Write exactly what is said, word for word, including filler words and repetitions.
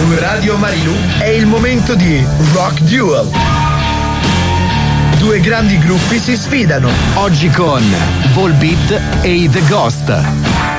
Su Radio Marilu è il momento di Rock Duel. Due grandi gruppi si sfidano. Oggi con Volbeat e The Ghost.